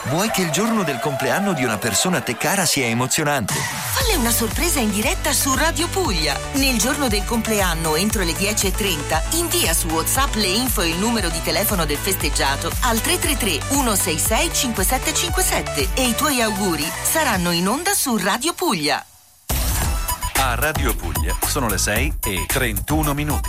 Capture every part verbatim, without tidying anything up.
Vuoi che il giorno del compleanno di una persona a te cara sia emozionante? Falle una sorpresa in diretta su Radio Puglia. Nel giorno del compleanno, entro le dieci e trenta, invia su WhatsApp le info e il numero di telefono del festeggiato al tre tre tre uno sei sei cinque sette cinque sette e i tuoi auguri saranno in onda su Radio Puglia. A Radio Puglia sono le sei e trentuno minuti.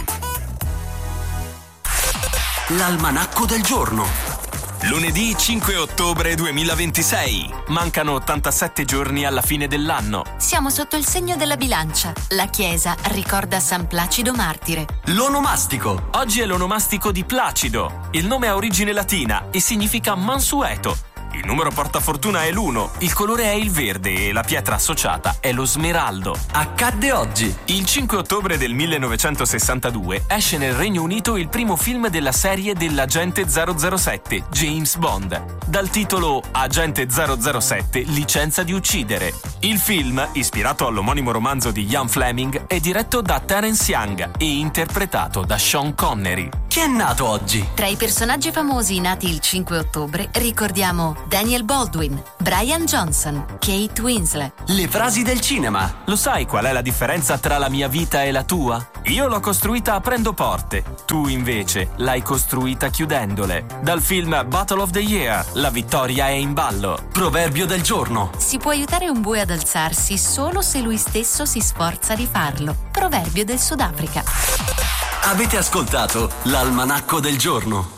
L'almanacco del giorno. Lunedì cinque ottobre duemilaventisei. Mancano ottantasette giorni alla fine dell'anno. Siamo sotto il segno della bilancia. La chiesa ricorda San Placido martire. L'onomastico. Oggi è l'onomastico di Placido. Il nome ha origine latina e significa mansueto. Il numero portafortuna è l'uno, il colore è il verde e la pietra associata è lo smeraldo. Accadde oggi. Il cinque ottobre del millenovecentosessantadue esce nel Regno Unito il primo film della serie dell'Agente zero zero sette, James Bond, dal titolo Agente zero zero sette, licenza di uccidere. Il film, ispirato all'omonimo romanzo di Ian Fleming, è diretto da Terence Young e interpretato da Sean Connery. Chi è nato oggi? Tra i personaggi famosi nati il cinque ottobre ricordiamo Daniel Baldwin, Brian Johnson, Kate Winslet. Le frasi del cinema. Lo sai qual è la differenza tra la mia vita e la tua? Io l'ho costruita aprendo porte, tu invece l'hai costruita chiudendole. Dal film Battle of the Year, la vittoria è in ballo. Proverbio del giorno. Si può aiutare un bue ad alzarsi solo se lui stesso si sforza di farlo. Proverbio del Sudafrica. Avete ascoltato l'almanacco del giorno.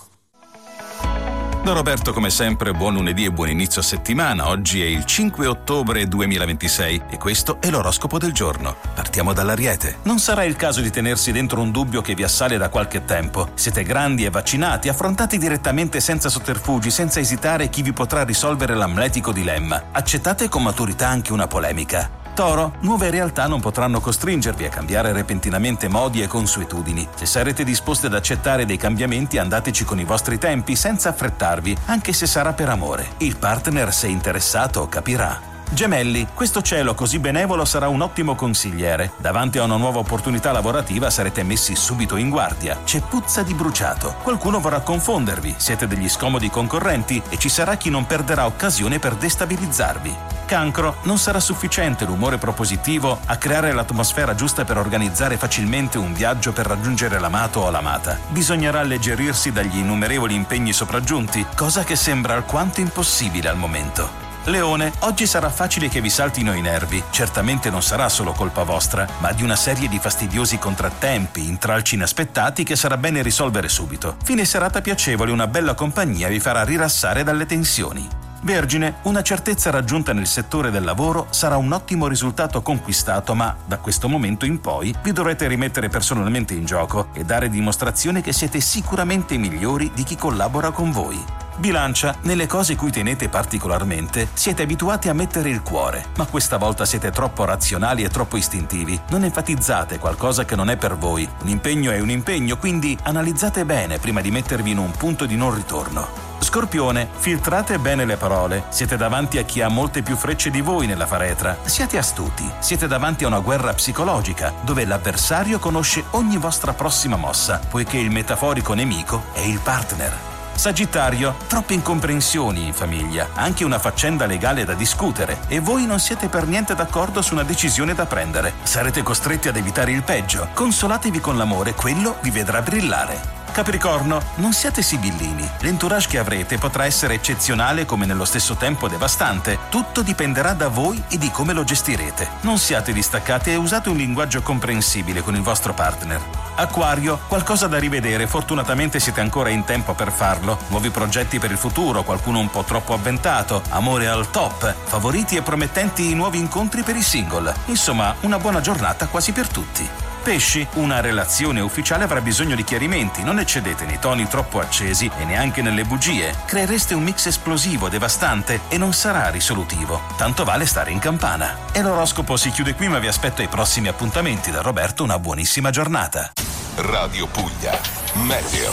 Da Roberto, come sempre, buon lunedì e buon inizio settimana. Oggi è il cinque ottobre duemilaventisei e questo è l'oroscopo del giorno. Partiamo dall'Ariete. Non sarà il caso di tenersi dentro un dubbio che vi assale da qualche tempo. Siete grandi e vaccinati, affrontate direttamente senza sotterfugi, senza esitare chi vi potrà risolvere l'amletico dilemma. Accettate con maturità anche una polemica. Toro, nuove realtà non potranno costringervi a cambiare repentinamente modi e consuetudini. Se sarete disposti ad accettare dei cambiamenti, andateci con i vostri tempi senza affrettarvi, anche se sarà per amore. Il partner, se interessato, capirà. Gemelli, questo cielo così benevolo sarà un ottimo consigliere. Davanti a una nuova opportunità lavorativa sarete messi subito in guardia. C'è puzza di bruciato. Qualcuno vorrà confondervi, siete degli scomodi concorrenti e ci sarà chi non perderà occasione per destabilizzarvi. Cancro, non sarà sufficiente l'umore propositivo a creare l'atmosfera giusta per organizzare facilmente un viaggio per raggiungere l'amato o l'amata. Bisognerà alleggerirsi dagli innumerevoli impegni sopraggiunti, cosa che sembra alquanto impossibile al momento. Leone, oggi sarà facile che vi saltino i nervi. Certamente non sarà solo colpa vostra, ma di una serie di fastidiosi contrattempi, intralci inaspettati che sarà bene risolvere subito. Fine serata piacevole, una bella compagnia vi farà rilassare dalle tensioni. Vergine, una certezza raggiunta nel settore del lavoro sarà un ottimo risultato conquistato, ma da questo momento in poi vi dovrete rimettere personalmente in gioco e dare dimostrazione che siete sicuramente migliori di chi collabora con voi. Bilancia, nelle cose cui tenete particolarmente siete abituati a mettere il cuore, ma questa volta siete troppo razionali e troppo istintivi. Non enfatizzate qualcosa che non è per voi. Un impegno è un impegno, quindi analizzate bene prima di mettervi in un punto di non ritorno. Scorpione, filtrate bene le parole. Siete davanti a chi ha molte più frecce di voi nella faretra. Siate astuti. Siete davanti a una guerra psicologica, dove l'avversario conosce ogni vostra prossima mossa, poiché il metaforico nemico è il partner. Sagittario, troppe incomprensioni in famiglia, anche una faccenda legale da discutere e voi non siete per niente d'accordo su una decisione da prendere. Sarete costretti ad evitare il peggio. Consolatevi con l'amore, quello vi vedrà brillare. Capricorno, non siate sibillini. L'entourage che avrete potrà essere eccezionale come nello stesso tempo devastante. Tutto dipenderà da voi e di come lo gestirete. Non siate distaccati e usate un linguaggio comprensibile con il vostro partner. Acquario, qualcosa da rivedere, fortunatamente siete ancora in tempo per farlo. Nuovi progetti per il futuro, qualcuno un po' troppo avventato, amore al top, favoriti e promettenti nuovi incontri per i single. Insomma, una buona giornata quasi per tutti. Pesci, una relazione ufficiale avrà bisogno di chiarimenti, non eccedete nei toni troppo accesi e neanche nelle bugie. Creereste un mix esplosivo, devastante e non sarà risolutivo. Tanto vale stare in campana. E l'oroscopo si chiude qui, ma vi aspetto ai prossimi appuntamenti. Da Roberto una buonissima giornata. Radio Puglia, Meteo.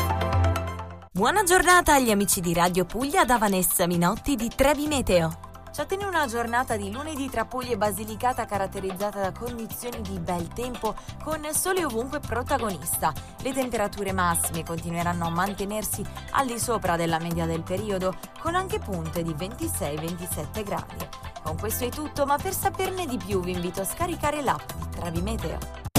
Buona giornata agli amici di Radio Puglia da Vanessa Minotti di Trevi Meteo. Ci attende una giornata di lunedì tra Puglia e Basilicata caratterizzata da condizioni di bel tempo con sole ovunque protagonista. Le temperature massime continueranno a mantenersi al di sopra della media del periodo, con anche punte di ventisei ventisette gradi. Con questo è tutto, ma per saperne di più vi invito a scaricare l'app di Travi Meteo.